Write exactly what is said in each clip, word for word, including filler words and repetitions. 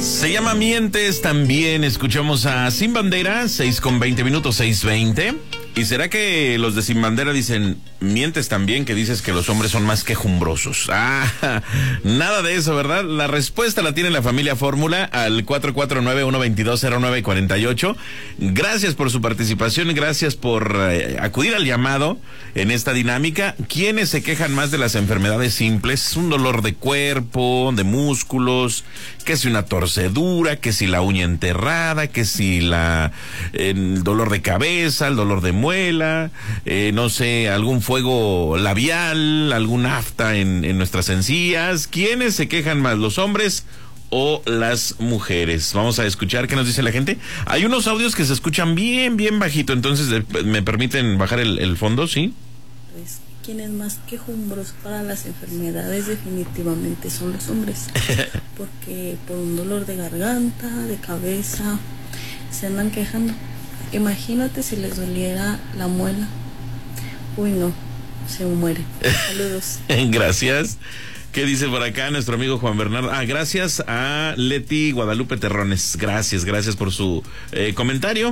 Se llama Mientes también. Escuchamos a Sin Bandera, seis con veinte minutos, seis veinte. ¿Y será que los de Sin Bandera dicen, mientes también, que dices que los hombres son más quejumbrosos? Ah, nada de eso, ¿verdad? La respuesta la tiene la familia Fórmula al cuatro cuatro nueve, uno dos dos, cero nueve cuatro ocho. Gracias por su participación, gracias por eh, acudir al llamado en esta dinámica. ¿Quiénes se quejan más de las enfermedades simples? Un dolor de cuerpo, de músculos, que si una torcedura, que si la uña enterrada, que si la el dolor de cabeza, el dolor de muela, eh, no sé, algún fuego labial, algún afta en, en nuestras encías. ¿Quiénes se quejan más, los hombres o las mujeres? Vamos a escuchar qué nos dice la gente. Hay unos audios que se escuchan bien, bien bajito, entonces eh, me permiten bajar el, el fondo, ¿sí? Pues, ¿quién es más quejumbroso para las enfermedades? Definitivamente son los hombres, porque por un dolor de garganta, de cabeza, se andan quejando. Imagínate si les doliera la muela. Uy, no, se muere. Saludos. Gracias. ¿Qué dice por acá nuestro amigo Juan Bernardo? Ah, gracias a Leti Guadalupe Terrones. Gracias, gracias por su eh, comentario.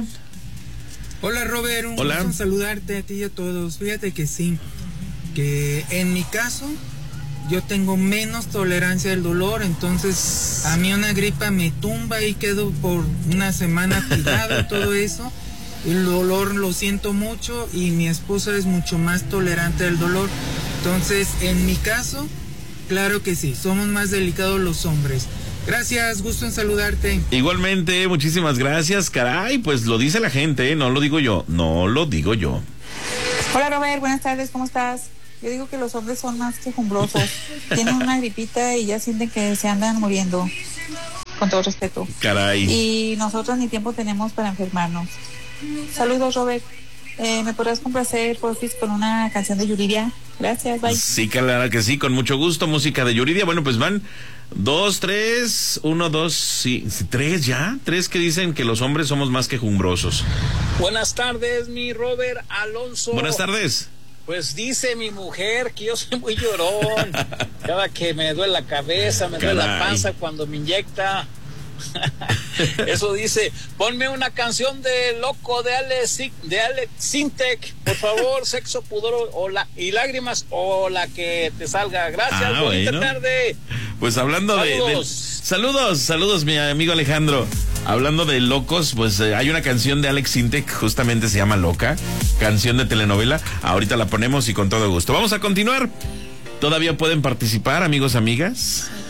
Hola, Robert, un Hola. gusto saludarte a ti y a todos. Fíjate que sí, que en mi caso yo tengo menos tolerancia al dolor, entonces a mí una gripa me tumba y quedo por una semana tirado y todo eso. El dolor lo siento mucho y mi esposa es mucho más tolerante al dolor. Entonces, en mi caso, claro que sí, somos más delicados los hombres. Gracias, gusto en saludarte. Igualmente, muchísimas gracias. Caray, pues lo dice la gente, ¿eh? No lo digo yo, no lo digo yo. Hola, Robert, buenas tardes, ¿cómo estás? Yo digo que los hombres son más quejumbrosos. Tienen una gripita y ya sienten que se andan muriendo, con todo respeto. Caray. Y nosotros ni tiempo tenemos para enfermarnos. Saludos, Robert. Eh, ¿Me podrás complacer, porfis, con una canción de Yuridia? Gracias, bye. Sí, claro que sí, con mucho gusto. Música de Yuridia. Bueno, pues van dos, tres, uno, dos, sí, tres ya. Tres que dicen que los hombres somos más quejumbrosos. Buenas tardes, mi Robert Alonso. Buenas tardes. Pues dice mi mujer que yo soy muy llorón. Cada que me duele la cabeza, me duele la panza cuando me inyecta. Eso dice. Ponme una canción de Loco de Alex, de Alex Sintek, por favor. Sexo, pudor o la, y lágrimas o la que te salga. Gracias, ah, bonita bueno. tarde. Pues hablando saludos. de, de saludos, saludos mi amigo Alejandro. Hablando de locos, pues eh, hay una canción de Alex Sintek, justamente se llama Loca, canción de telenovela. Ahorita la ponemos y con todo gusto. Vamos a continuar. Todavía pueden participar, amigos, amigas.